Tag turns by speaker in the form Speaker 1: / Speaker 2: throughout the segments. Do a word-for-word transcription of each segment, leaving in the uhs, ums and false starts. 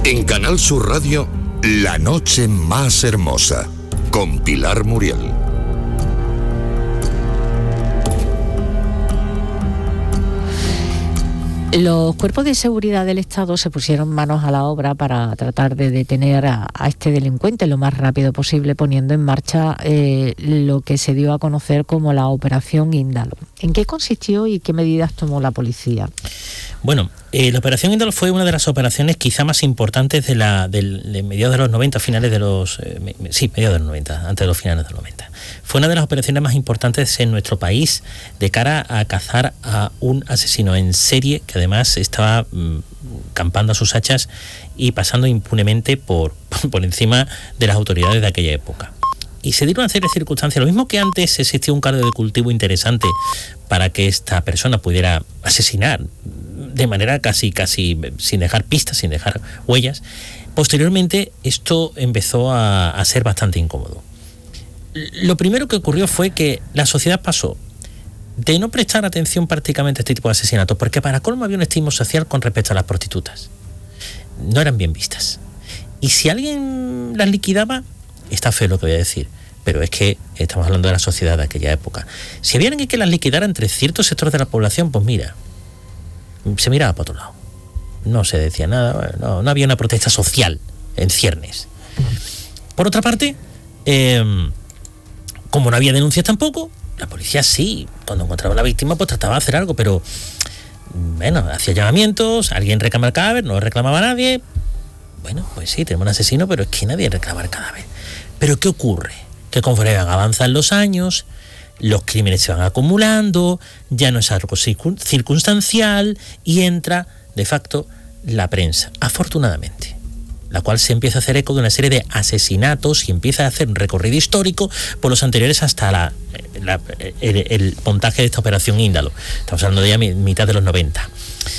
Speaker 1: En Canal Sur Radio, La noche más hermosa, con Pilar Muriel.
Speaker 2: Los cuerpos de seguridad del Estado se pusieron manos a la obra para tratar de detener a, a este delincuente lo más rápido posible, poniendo en marcha eh, lo que se dio a conocer como la Operación Índalo. ¿En qué consistió y qué medidas tomó la policía?
Speaker 3: Bueno, eh, la Operación Índalo fue una de las operaciones quizá más importantes de la del, de mediados de los noventa, finales de los... Eh, me, sí, mediados de los noventa, antes de los finales de los noventa. Fue una de las operaciones más importantes en nuestro país de cara a cazar a un asesino en serie que además estaba mmm, campando a sus hachas y pasando impunemente por, por encima de las autoridades de aquella época. Y se dieron una serie de circunstancias. Lo mismo que antes existía un caldo de cultivo interesante para que esta persona pudiera asesinar de manera casi, casi sin dejar pistas, sin dejar huellas. Posteriormente esto empezó a, a ser bastante incómodo. Lo primero que ocurrió fue que la sociedad pasó de no prestar atención prácticamente a este tipo de asesinatos, porque para colmo había un estigma social con respecto a las prostitutas. No eran bien vistas. Y si alguien las liquidaba, está feo lo que voy a decir, pero es que estamos hablando de la sociedad de aquella época. Si había alguien que las liquidara entre ciertos sectores de la población, pues mira, se miraba para otro lado. No se decía nada, no, no había una protesta social en ciernes. Por otra parte, eh, como no había denuncias tampoco, la policía sí, cuando encontraba a la víctima, pues trataba de hacer algo, pero bueno, hacía llamamientos, alguien reclama el cadáver, no reclamaba a nadie. Bueno, pues sí, tenemos un asesino, pero es que nadie reclama el cadáver. Pero ¿qué ocurre? Que conforme avanzan los años, los crímenes se van acumulando, ya no es algo circunstancial y entra, de facto, la prensa, afortunadamente, la cual se empieza a hacer eco de una serie de asesinatos y empieza a hacer un recorrido histórico por los anteriores hasta la, la, el, el montaje de esta Operación Índalo. Estamos hablando de ya mitad de los noventa.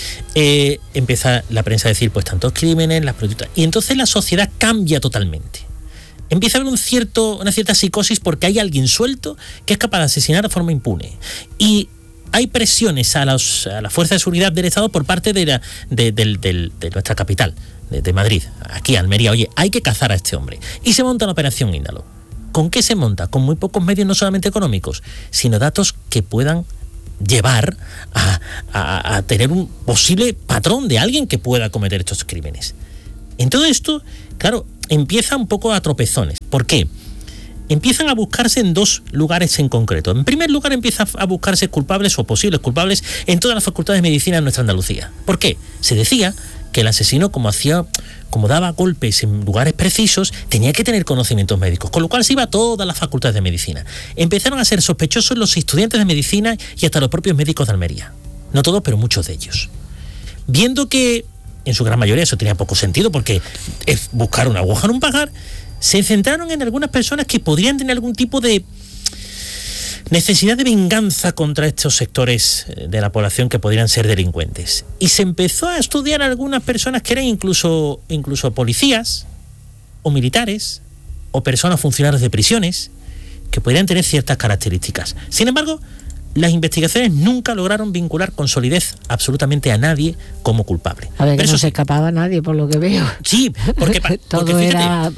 Speaker 3: Eh, empieza la prensa a decir, pues tantos crímenes, las prostitutas, y entonces la sociedad cambia totalmente. Empieza a haber un cierto, una cierta psicosis porque hay alguien suelto que es capaz de asesinar de forma impune. Y hay presiones a, los, a la fuerza de seguridad del Estado por parte de, la, de, de, de, de nuestra capital, de, de Madrid, aquí Almería. Oye, hay que cazar a este hombre. Y se monta la Operación Índalo. ¿Con qué se monta? Con muy pocos medios, no solamente económicos, sino datos que puedan llevar a, a, a tener un posible patrón de alguien que pueda cometer estos crímenes. En todo esto, claro, empieza un poco a tropezones. ¿Por qué? Empiezan a buscarse en dos lugares en concreto. En primer lugar, empieza a buscarse culpables o posibles culpables en todas las facultades de medicina en nuestra Andalucía. ¿Por qué? Se decía que el asesino, como hacía, como daba golpes en lugares precisos, tenía que tener conocimientos médicos, con lo cual se iba a todas las facultades de medicina. Empezaron a ser sospechosos los estudiantes de medicina y hasta los propios médicos de Almería. No todos, pero muchos de ellos. Viendo que en su gran mayoría eso tenía poco sentido, porque es buscar una aguja en un pajar, se centraron en algunas personas que podrían tener algún tipo de necesidad de venganza contra estos sectores de la población que podrían ser delincuentes. Y se empezó a estudiar a algunas personas que eran incluso, incluso policías, o militares, o personas funcionarios de prisiones, que podrían tener ciertas características. Sin embargo, las investigaciones nunca lograron vincular con solidez absolutamente a nadie como culpable.
Speaker 2: A ver, que
Speaker 3: Pero
Speaker 2: no
Speaker 3: eso
Speaker 2: se
Speaker 3: sí,
Speaker 2: escapa nadie, por lo que veo.
Speaker 3: Sí, porque, porque
Speaker 2: todo
Speaker 3: fíjate,
Speaker 2: era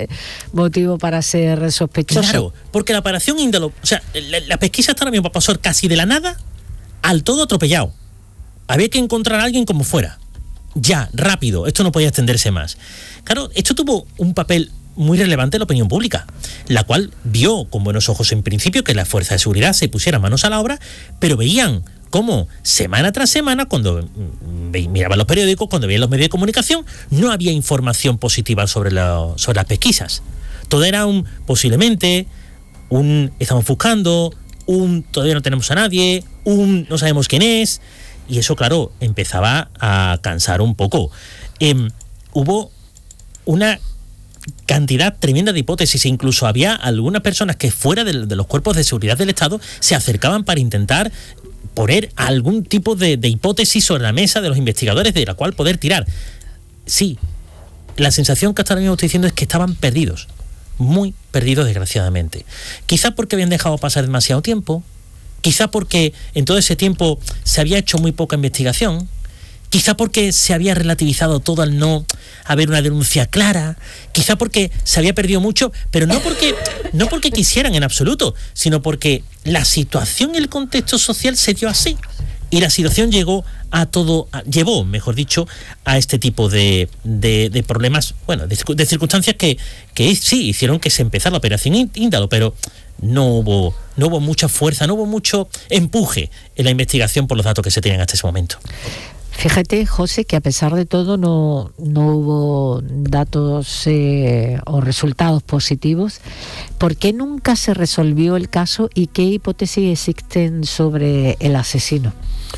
Speaker 2: motivo para ser sospechoso.
Speaker 3: Claro, porque la Operación Índalo, o sea, la, la pesquisa hasta ahora mismo pasó casi de la nada al todo atropellado. Había que encontrar a alguien como fuera. Ya, rápido, esto no podía extenderse más. Claro, esto tuvo un papel muy relevante en la opinión pública, la cual vio con buenos ojos en principio que la fuerza de seguridad se pusiera manos a la obra, pero veían cómo semana tras semana, cuando miraban los periódicos, cuando veían los medios de comunicación, no había información positiva sobre, la, sobre las pesquisas. Todo era un posiblemente, un estamos buscando, un todavía no tenemos a nadie, un no sabemos quién es, y eso, claro, empezaba a cansar un poco. Eh, hubo una cantidad tremenda de hipótesis, e incluso había algunas personas que fuera de, de los cuerpos de seguridad del Estado se acercaban para intentar poner algún tipo de, de hipótesis sobre la mesa de los investigadores de la cual poder tirar. Sí, la sensación que hasta ahora mismo estoy diciendo es que estaban perdidos, muy perdidos desgraciadamente. Quizá porque habían dejado pasar demasiado tiempo, quizá porque en todo ese tiempo se había hecho muy poca investigación, quizá porque se había relativizado todo al no haber una denuncia clara, quizá porque se había perdido mucho, pero no porque, no porque quisieran en absoluto, sino porque la situación y el contexto social se dio así. Y la situación llegó a todo, a, llevó, mejor dicho, a este tipo de, de, de problemas, bueno, de, de circunstancias que, que sí hicieron que se empezara la operación Índalo, pero no hubo, no hubo mucha fuerza, no hubo mucho empuje en la investigación por los datos que se tenían hasta ese momento.
Speaker 2: Fíjate, José, que a pesar de todo no, no hubo datos eh, o resultados positivos. ¿Por qué nunca se resolvió el caso y qué hipótesis existen sobre el asesino?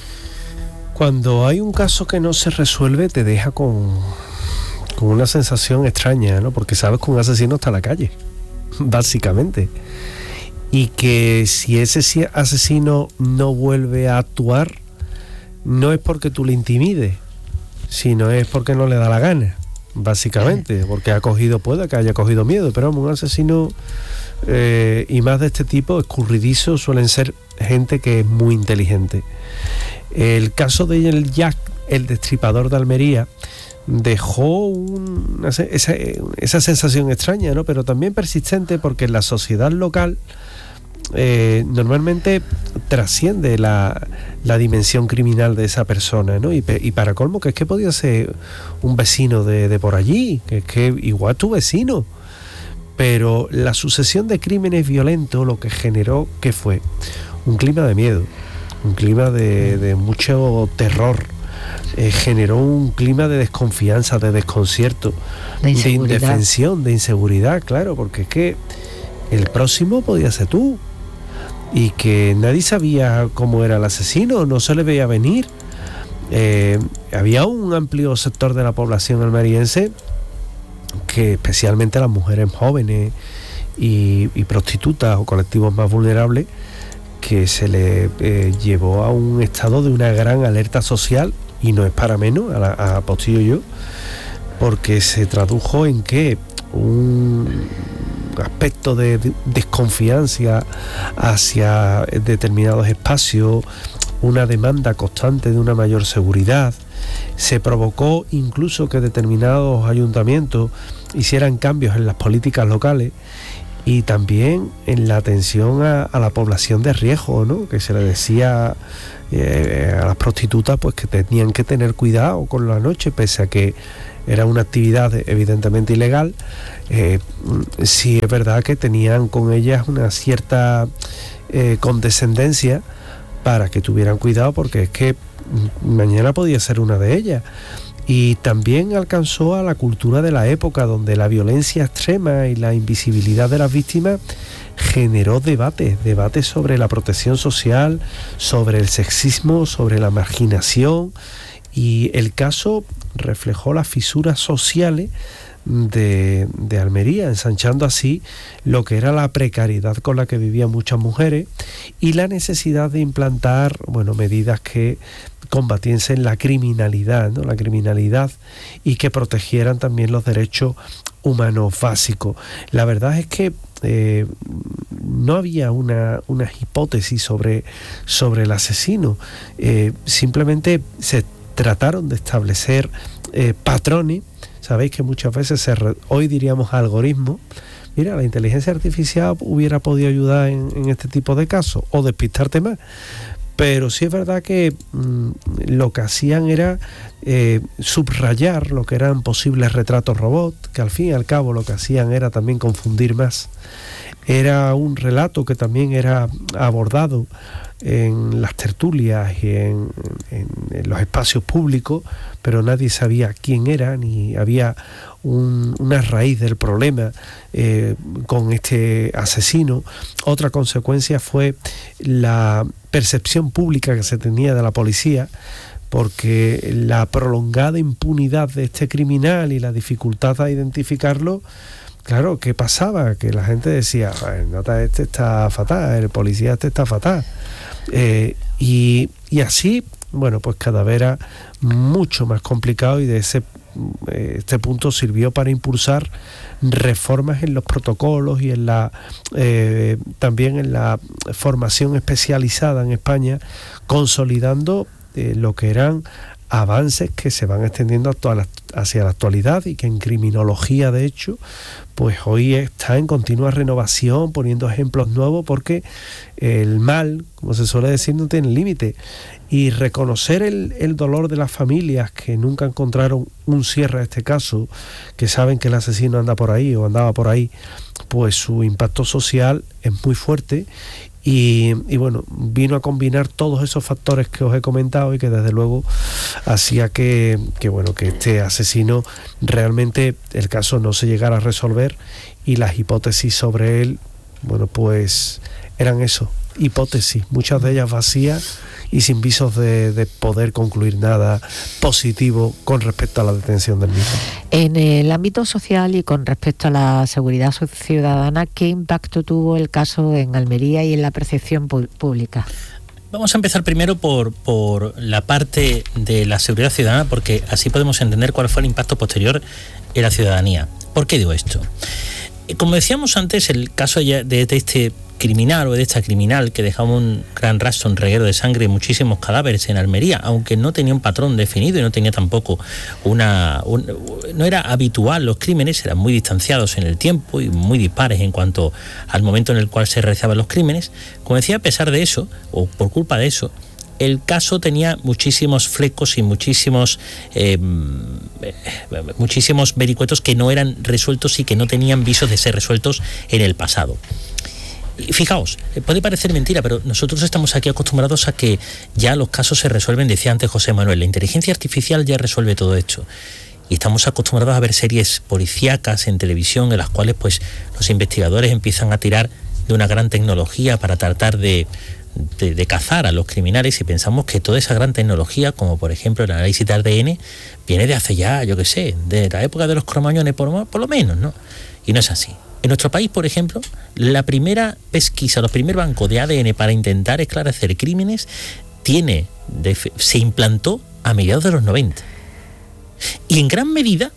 Speaker 4: Cuando hay un caso que no se resuelve, te deja con, con una sensación extraña, ¿no? Porque sabes que un asesino está en la calle, básicamente. Y que si ese asesino no vuelve a actuar, no es porque tú le intimides, sino es porque no le da la gana, básicamente, porque ha cogido, puede que haya cogido miedo, pero vamos, un asesino eh, y más de este tipo, escurridizo, suelen ser gente que es muy inteligente. El caso de el Jack, el destripador de Almería, dejó una, esa, esa sensación extraña, ¿no? Pero también persistente, porque en la sociedad local Eh, normalmente trasciende la, la dimensión criminal de esa persona, ¿no? Y, y para colmo, que es que podía ser un vecino de, de por allí, que es que igual tu vecino, pero la sucesión de crímenes violentos lo que generó, ¿qué fue? Un clima de miedo, un clima de, de mucho terror, eh, generó un clima de desconfianza, de desconcierto, de, de indefensión, de inseguridad, claro, porque es que el próximo podía ser tú, y que nadie sabía cómo era el asesino, no se le veía venir. Eh, había un amplio sector de la población almeriense, que especialmente las mujeres jóvenes y, y prostitutas o colectivos más vulnerables, que se le eh, llevó a un estado de una gran alerta social, y no es para menos, a, la, a apostillo yo, porque se tradujo en que un aspecto de desconfianza hacia determinados espacios, una demanda constante de una mayor seguridad. Se provocó incluso que determinados ayuntamientos hicieran cambios en las políticas locales y también en la atención a, a la población de riesgo, ¿no? Que se le decía eh, a las prostitutas pues que tenían que tener cuidado con la noche, pese a que era una actividad evidentemente ilegal. Eh, sí es verdad que tenían con ellas una cierta eh, condescendencia para que tuvieran cuidado, porque es que mañana podía ser una de ellas. Y también alcanzó a la cultura de la época, donde la violencia extrema y la invisibilidad de las víctimas generó debates, debates sobre la protección social, sobre el sexismo, sobre la marginación, y el caso reflejó las fisuras sociales de, de Almería, ensanchando así lo que era la precariedad con la que vivían muchas mujeres y la necesidad de implantar, bueno, medidas que combatiesen la criminalidad, ¿no? La criminalidad, y que protegieran también los derechos humanos básicos. La verdad es que eh, no había una, una hipótesis sobre, sobre el asesino, eh, simplemente se trataron de establecer eh, patrones. Sabéis que muchas veces se re, hoy diríamos algoritmos. Mira, la inteligencia artificial hubiera podido ayudar en, en este tipo de casos o despistarte más. Pero sí es verdad que mmm, lo que hacían era eh, subrayar lo que eran posibles retratos robot, que al fin y al cabo lo que hacían era también confundir más. Era un relato que también era abordado en las tertulias y en, en, en los espacios públicos, pero nadie sabía quién era, ni había un, una raíz del problema eh, con este asesino. Otra consecuencia fue la percepción pública que se tenía de la policía, porque la prolongada impunidad de este criminal y la dificultad a identificarlo. Claro, ¿qué pasaba? Que la gente decía, el nota este está fatal, el policía este está fatal. Eh, y, y así, bueno, pues cada vez era mucho más complicado, y de ese este punto sirvió para impulsar reformas en los protocolos y en la eh, también en la formación especializada en España, consolidando eh, lo que eran avances que se van extendiendo a toda la, hacia la actualidad y que en criminología, de hecho, pues hoy está en continua renovación, poniendo ejemplos nuevos, porque el mal, como se suele decir, no tiene límite. Y reconocer el, el dolor de las familias que nunca encontraron un cierre a este caso, que saben que el asesino anda por ahí o andaba por ahí, pues su impacto social es muy fuerte. Y, y bueno, vino a combinar todos esos factores que os he comentado y que desde luego hacía que, que bueno, que este asesino realmente el caso no se llegara a resolver, y las hipótesis sobre él, bueno, pues eran eso, hipótesis, muchas de ellas vacías y sin visos de, de poder concluir nada positivo con respecto a la detención del mismo.
Speaker 2: En el ámbito social y con respecto a la seguridad ciudadana, ¿qué impacto tuvo el caso en Almería y en la percepción pu- pública?
Speaker 3: Vamos a empezar primero por, por la parte de la seguridad ciudadana, porque así podemos entender cuál fue el impacto posterior en la ciudadanía. ¿Por qué digo esto? Como decíamos antes, el caso de, de este criminal o de esta criminal que dejaba un gran rastro, un reguero de sangre y muchísimos cadáveres en Almería, aunque no tenía un patrón definido y no tenía tampoco una... Un, no era habitual, los crímenes eran muy distanciados en el tiempo y muy dispares en cuanto al momento en el cual se realizaban los crímenes. Como decía, a pesar de eso, o por culpa de eso, el caso tenía muchísimos flecos y muchísimos eh, muchísimos vericuetos que no eran resueltos y que no tenían visos de ser resueltos en el pasado. Y fijaos, puede parecer mentira, pero nosotros estamos aquí acostumbrados a que ya los casos se resuelven, decía antes José Manuel, la inteligencia artificial ya resuelve todo esto. Y estamos acostumbrados a ver series policíacas en televisión en las cuales pues los investigadores empiezan a tirar de una gran tecnología para tratar de De, de cazar a los criminales, y pensamos que toda esa gran tecnología, como por ejemplo el análisis de A D N, viene de hace ya, yo qué sé, de la época de los cromañones por, por lo menos, ¿no? Y no es así. En nuestro país, por ejemplo, la primera pesquisa, los primer banco de A D N para intentar esclarecer crímenes tiene de, se implantó a mediados de los noventa. Y en gran medida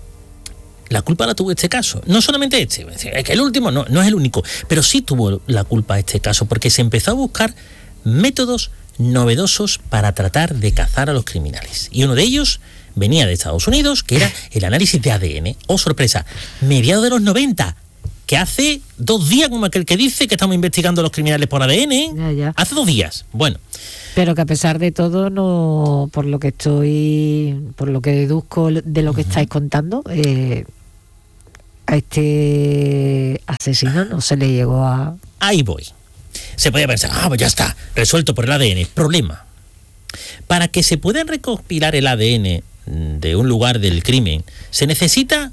Speaker 3: la culpa la tuvo este caso, no solamente este, es que el último no, no es el único, pero sí tuvo la culpa este caso, porque se empezó a buscar métodos novedosos para tratar de cazar a los criminales. Y uno de ellos venía de Estados Unidos, que era el análisis de A D N. ¡Oh, sorpresa! Mediados de los noventa, que hace dos días, como aquel que dice que estamos investigando a los criminales por A D N.
Speaker 2: Ya, ya.
Speaker 3: Hace dos días. Bueno.
Speaker 2: Pero que a pesar de todo, no, por lo que estoy, por lo que deduzco de lo que uh-huh. estáis contando, eh, a este asesino no se le llegó a...
Speaker 3: Ahí voy. Se podía pensar, ah, pues ya está, resuelto por el A D N. Problema. Para que se pueda recopilar el A D N de un lugar del crimen, se necesita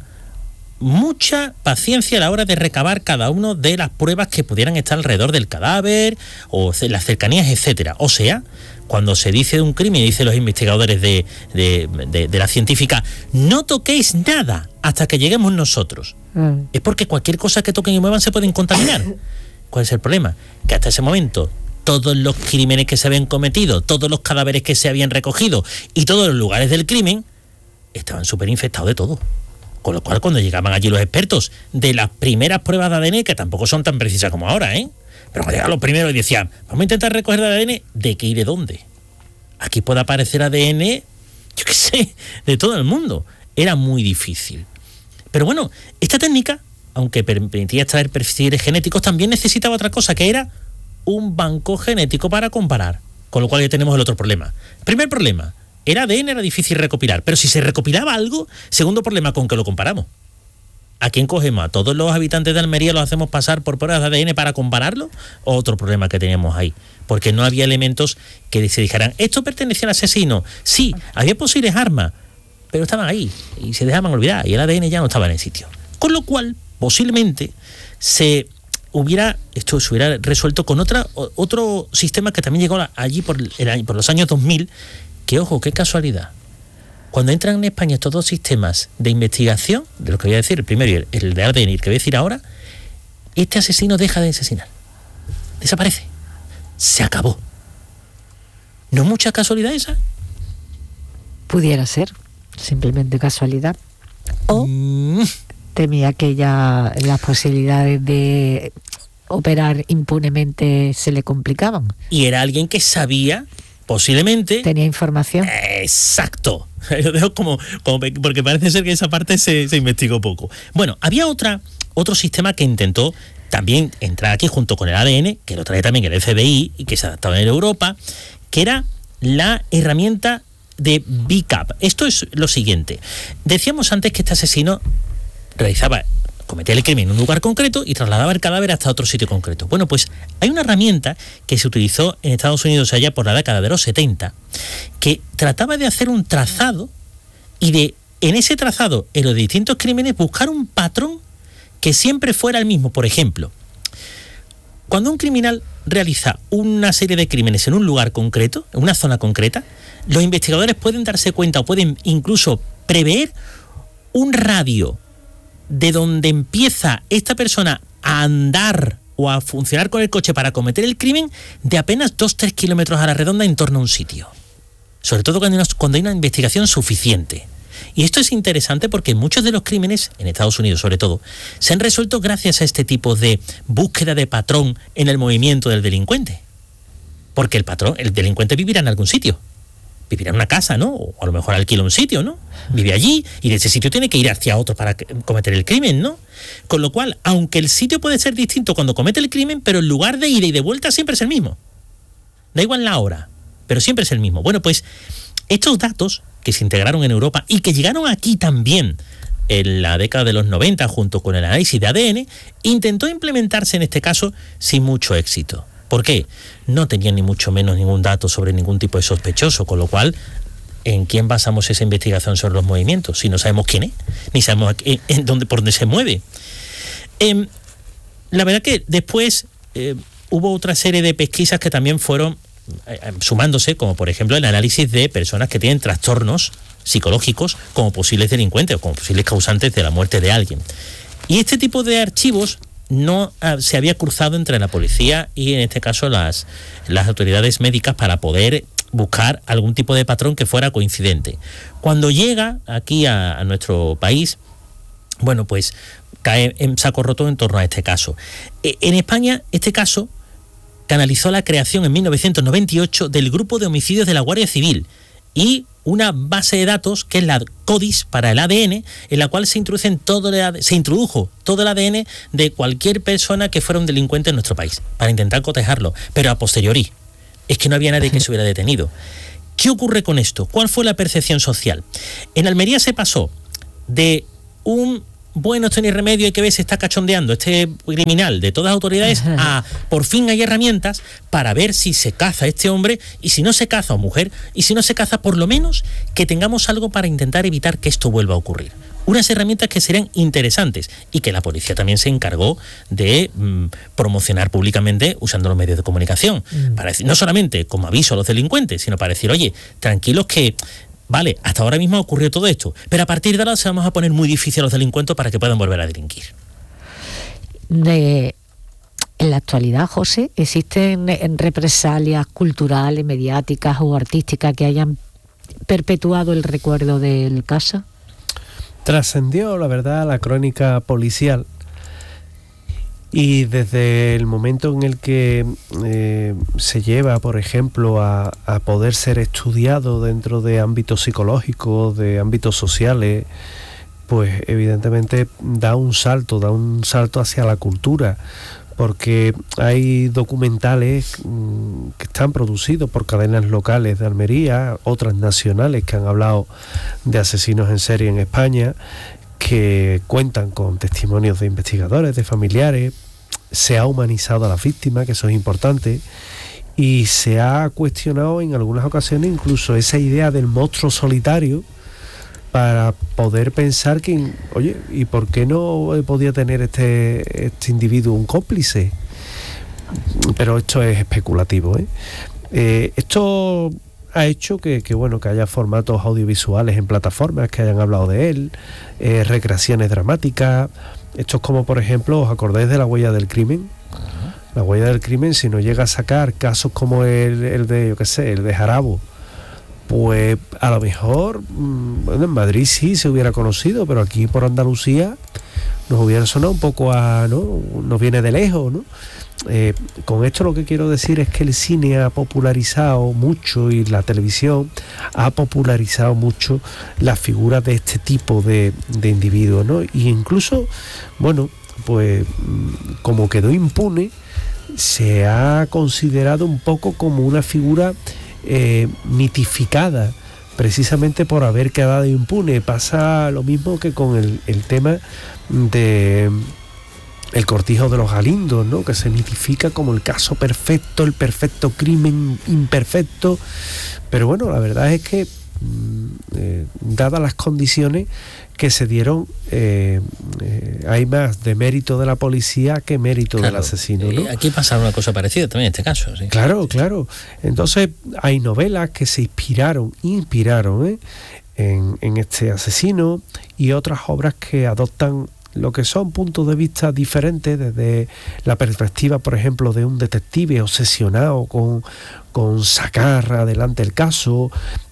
Speaker 3: mucha paciencia a la hora de recabar cada una de las pruebas que pudieran estar alrededor del cadáver o las cercanías, etcétera. O sea, cuando se dice de un crimen, dicen los investigadores de, de, de, de la científica, no toquéis nada hasta que lleguemos nosotros. Mm. Es porque cualquier cosa que toquen y muevan se pueden contaminar. ¿Cuál es el problema? Que hasta ese momento todos los crímenes que se habían cometido, todos los cadáveres que se habían recogido y todos los lugares del crimen estaban súper infectados de todo. Con lo cual, cuando llegaban allí los expertos de las primeras pruebas de A D N, que tampoco son tan precisas como ahora, ¿eh? Pero cuando llegaban los primeros y decían, vamos a intentar recoger el A D N, ¿de qué y de dónde? Aquí puede aparecer A D N, yo qué sé, de todo el mundo. Era muy difícil. Pero bueno, esta técnica, aunque permitía extraer perfiles genéticos, también necesitaba otra cosa, que era un banco genético para comparar. Con lo cual ya tenemos el otro problema. Primer problema, el A D N era difícil recopilar, pero si se recopilaba algo, segundo problema, ¿con qué lo comparamos? ¿A quién cogemos? ¿A todos los habitantes de Almería los hacemos pasar por pruebas de A D N para compararlo? Otro problema que teníamos ahí, porque no había elementos que se dijeran, ¿esto pertenecía al asesino? Sí, había posibles armas, pero estaban ahí y se dejaban olvidar y el A D N ya no estaba en el sitio. Con lo cual, posiblemente, se hubiera esto se hubiera resuelto con otra otro sistema que también llegó allí por, el, por los años dos mil, que ojo, qué casualidad. Cuando entran en España estos dos sistemas de investigación, de lo que voy a decir, el primero y el, el de A D N, el que voy a decir ahora, este asesino deja de asesinar. Desaparece. Se acabó. ¿No es mucha casualidad esa?
Speaker 2: Pudiera ser, simplemente casualidad. O mm. temía que ya las posibilidades de operar impunemente se le complicaban.
Speaker 3: Y era alguien que sabía posiblemente...
Speaker 2: Tenía información.
Speaker 3: Exacto. Lo dejo como, como... porque parece ser que esa parte se, se investigó poco. Bueno, había otra, otro sistema que intentó también entrar aquí junto con el A D N, que lo trae también el F B I y que se adaptaba en Europa, que era la herramienta de B C A P. Esto es lo siguiente. Decíamos antes que este asesino realizaba, cometía el crimen en un lugar concreto y trasladaba el cadáver hasta otro sitio concreto. Bueno, pues hay una herramienta que se utilizó en Estados Unidos allá por la década de los setenta, que trataba de hacer un trazado y de, en ese trazado, en los distintos crímenes, buscar un patrón que siempre fuera el mismo. Por ejemplo, cuando un criminal realiza una serie de crímenes en un lugar concreto, en una zona concreta, los investigadores pueden darse cuenta o pueden incluso prever un radio de donde empieza esta persona a andar o a funcionar con el coche para cometer el crimen de apenas dos a tres kilómetros a la redonda en torno a un sitio. Sobre todo cuando hay una, cuando hay una investigación suficiente. Y esto es interesante porque muchos de los crímenes, en Estados Unidos sobre todo, se han resuelto gracias a este tipo de búsqueda de patrón en el movimiento del delincuente. Porque el patrón, el delincuente vivirá en algún sitio. Vivirá en una casa, ¿no? O a lo mejor alquila un sitio, ¿no? Vive allí y de ese sitio tiene que ir hacia otro para cometer el crimen, ¿no? Con lo cual, aunque el sitio puede ser distinto cuando comete el crimen, pero el lugar de ida y de vuelta siempre es el mismo. Da igual la hora, pero siempre es el mismo. Bueno, pues estos datos que se integraron en Europa y que llegaron aquí también en la década de los noventa junto con el análisis de A D N, intentó implementarse en este caso sin mucho éxito. ¿Por qué? No tenían ni mucho menos ningún dato sobre ningún tipo de sospechoso, con lo cual, ¿en quién basamos esa investigación sobre los movimientos? Si no sabemos quién es, ni sabemos en, en dónde, por dónde se mueve. Eh, la verdad que después eh, hubo otra serie de pesquisas que también fueron eh, sumándose, como por ejemplo el análisis de personas que tienen trastornos psicológicos como posibles delincuentes o como posibles causantes de la muerte de alguien. Y este tipo de archivos no uh, se había cruzado entre la policía y en este caso las, las autoridades médicas para poder buscar algún tipo de patrón que fuera coincidente. Cuando llega aquí a, a nuestro país, bueno, pues cae en saco roto en torno a este caso. E, en España, este caso canalizó la creación en mil novecientos noventa y ocho del Grupo de Homicidios de la Guardia Civil y una base de datos que es la CODIS para el A D N, en la cual se introducen todo el, se introdujo todo el A D N de cualquier persona que fuera un delincuente en nuestro país, para intentar cotejarlo, pero a posteriori. Es que no había nadie que se hubiera detenido. ¿Qué ocurre con esto? ¿Cuál fue la percepción social? En Almería se pasó de un bueno, esto ni remedio, hay que ver, se está cachondeando este criminal de todas las autoridades, a por fin hay herramientas para ver si se caza a este hombre y si no se caza o mujer, y si no se caza, por lo menos que tengamos algo para intentar evitar que esto vuelva a ocurrir. Unas herramientas que serían interesantes y que la policía también se encargó de mmm, promocionar públicamente usando los medios de comunicación. Mm. Para decir, no solamente como aviso a los delincuentes, sino para decir, oye, tranquilos que... Vale, hasta ahora mismo ha ocurrido todo esto, pero a partir de ahora se vamos a poner muy difícil a los delincuentes para que puedan volver a delinquir.
Speaker 2: De, en la actualidad, José, ¿existen represalias culturales, mediáticas o artísticas que hayan perpetuado el recuerdo del caso?
Speaker 4: Trascendió, la verdad, la crónica policial. Y desde el momento en el que eh, se lleva, por ejemplo, a, a poder ser estudiado dentro de ámbitos psicológicos, de ámbitos sociales, pues evidentemente da un salto, da un salto hacia la cultura, porque hay documentales mmm, que están producidos por cadenas locales de Almería, otras nacionales que han hablado de asesinos en serie en España, que cuentan con testimonios de investigadores, de familiares. Se ha humanizado a la víctima, que eso es importante, y se ha cuestionado en algunas ocasiones incluso esa idea del monstruo solitario, para poder pensar que, oye, ¿y por qué no podía tener este, este individuo un cómplice? Pero esto es especulativo, ¿eh? Eh, esto ha hecho que, que, bueno, que haya formatos audiovisuales en plataformas que hayan hablado de él, eh, recreaciones dramáticas. Esto es como, por ejemplo, ¿os acordáis de La Huella del Crimen? La Huella del Crimen, si no llega a sacar casos como el, el de, yo qué sé, el de Jarabo, pues a lo mejor, bueno, en Madrid sí se hubiera conocido, pero aquí por Andalucía, nos hubiera sonado un poco a, ¿no? Nos viene de lejos, ¿no? Eh, con esto lo que quiero decir es que el cine ha popularizado mucho y la televisión ha popularizado mucho las figuras de este tipo de, de individuos, ¿no? Y incluso, bueno, pues como quedó impune, se ha considerado un poco como una figura eh, mitificada, precisamente por haber quedado impune. Pasa lo mismo que con el, el tema de el cortijo de los Galindos, ¿no? Que se mitifica como el caso perfecto, el perfecto crimen imperfecto. Pero bueno, la verdad es que eh, dadas las condiciones que se dieron, eh, eh, hay más de mérito de la policía que mérito claro, del asesino, ¿no?
Speaker 3: Aquí pasa una cosa parecida también en este caso, ¿sí?
Speaker 4: Claro, claro. Entonces hay novelas que se inspiraron, inspiraron ¿eh? en, en este asesino, y otras obras que adoptan lo que son puntos de vista diferentes desde la perspectiva, por ejemplo, de un detective obsesionado con, con sacar adelante el caso,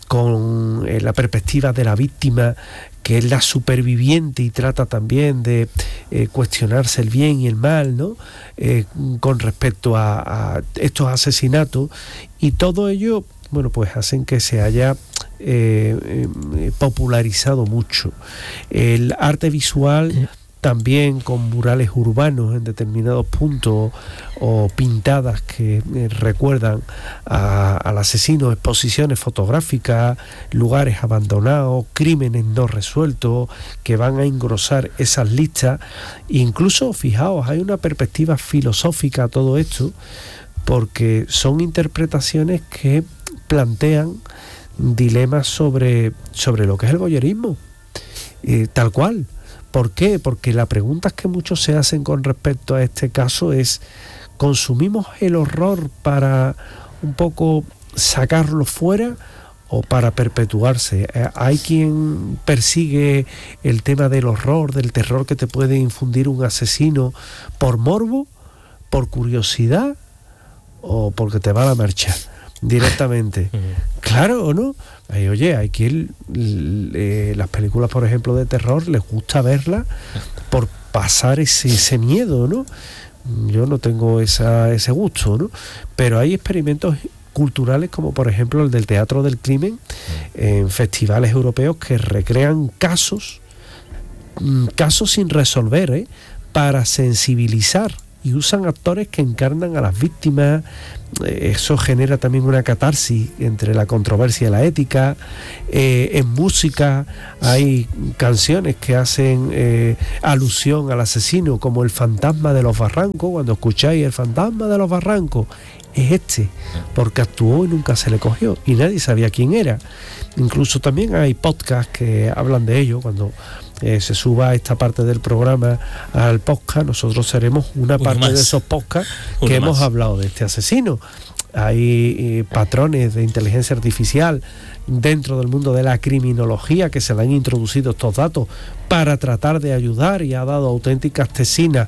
Speaker 4: con eh, la perspectiva de la víctima, que es la superviviente y trata también de eh, cuestionarse el bien y el mal, ¿no? Eh, con respecto a, a estos asesinatos, y todo ello, bueno, pues hacen que se haya eh, eh, popularizado mucho. El arte visual también, con murales urbanos en determinados puntos o pintadas que eh, recuerdan a, al asesino, exposiciones fotográficas, lugares abandonados, crímenes no resueltos que van a engrosar esas listas. Incluso, fijaos, hay una perspectiva filosófica a todo esto, porque son interpretaciones que plantean dilemas sobre, sobre lo que es el voyerismo, eh, tal cual. ¿Por qué? Porque la pregunta que muchos se hacen con respecto a este caso es: ¿consumimos el horror para un poco sacarlo fuera o para perpetuarse? Hay quien persigue el tema del horror, del terror que te puede infundir un asesino por morbo, por curiosidad o porque te va a la marcha directamente. Claro, ¿o no? Ay, oye, hay quien eh, las películas, por ejemplo, de terror, les gusta verlas por pasar ese, ese miedo, ¿no? Yo no tengo esa, ese gusto, ¿no? Pero hay experimentos culturales como, por ejemplo, el del teatro del crimen en festivales europeos que recrean casos casos sin resolver, ¿eh? Para sensibilizar, y usan actores que encarnan a las víctimas. Eso genera también una catarsis entre la controversia y la ética. Eh, en música hay canciones que hacen eh, alusión al asesino, como El fantasma de los barrancos. Cuando escucháis El fantasma de los barrancos, es este, porque actuó y nunca se le cogió y nadie sabía quién era. Incluso también hay podcasts que hablan de ello. Cuando eh, se suba esta parte del programa al podcast, nosotros seremos una Uno parte más. de esos podcasts Uno que más. hemos hablado de este asesino. Hay eh, patrones de inteligencia artificial dentro del mundo de la criminología que se le han introducido estos datos para tratar de ayudar, y ha dado auténticas tesinas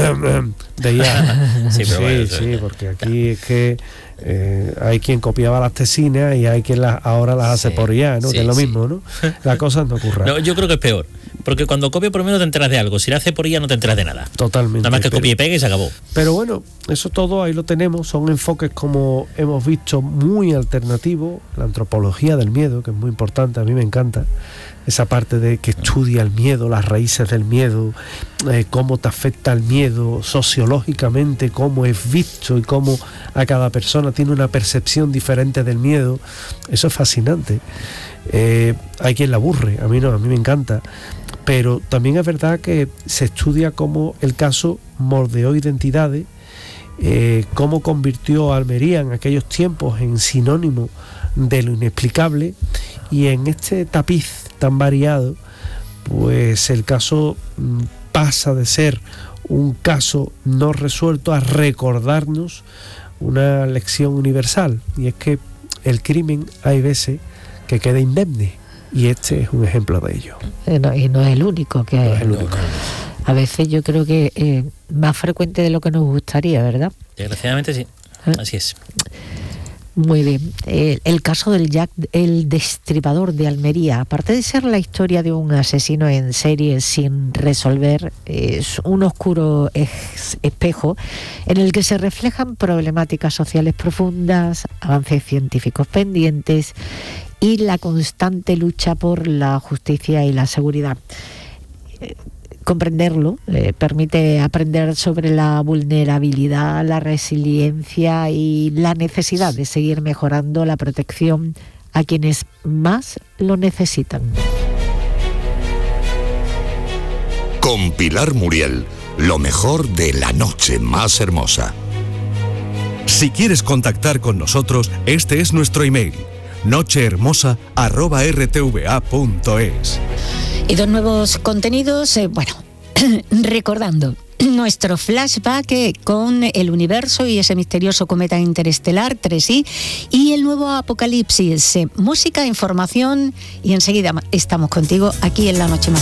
Speaker 4: de ya. Sí, pero bueno, sí, sí, porque aquí es que eh, hay quien copiaba las tesinas y hay quien las, ahora las hace sí, por I A, ¿no? Sí, que es lo sí. mismo, ¿no? Las cosas no ocurren.
Speaker 3: No, yo creo que es peor, porque cuando copia por lo menos te enteras de algo, si la hace por I A no te enteras de nada.
Speaker 4: Totalmente.
Speaker 3: Nada más que copia y pega y se acabó.
Speaker 4: Pero bueno, eso todo ahí lo tenemos, son enfoques, como hemos visto, muy alternativos. La antropología del miedo, que es muy importante, a mí me encanta esa parte de que estudia el miedo, las raíces del miedo, eh, cómo te afecta el miedo sociológicamente, cómo es visto y cómo a cada persona tiene una percepción diferente del miedo. Eso es fascinante. Eh, hay quien la aburre, a mí no, a mí me encanta. Pero también es verdad que se estudia cómo el caso moldeó identidades, eh, cómo convirtió a Almería en aquellos tiempos en sinónimo de lo inexplicable, y en este tapiz tan variado, pues el caso pasa de ser un caso no resuelto a recordarnos una lección universal, y es que el crimen hay veces que queda indemne, y este es un ejemplo de ello.
Speaker 2: No, y no es el único que
Speaker 4: no es el único.
Speaker 2: A veces yo creo que es más frecuente de lo que nos gustaría, ¿verdad?
Speaker 3: Desgraciadamente sí, ¿Eh? Así es.
Speaker 2: Muy bien. Eh, el caso del Jack el Destripador de Almería, aparte de ser la historia de un asesino en serie sin resolver, es un oscuro es- espejo en el que se reflejan problemáticas sociales profundas, avances científicos pendientes y la constante lucha por la justicia y la seguridad. Eh, Comprenderlo eh, permite aprender sobre la vulnerabilidad, la resiliencia y la necesidad de seguir mejorando la protección a quienes más lo necesitan.
Speaker 1: Con Pilar Muriel, lo mejor de La Noche Más Hermosa.
Speaker 5: Si quieres contactar con nosotros, este es nuestro email: nochehermosa arroba r t v a punto es.
Speaker 6: Y dos nuevos contenidos, eh, bueno, recordando nuestro flashback eh, con el universo y ese misterioso cometa interestelar tres i y el nuevo Apocalipsis, eh, música, información y enseguida estamos contigo aquí en La Noche Más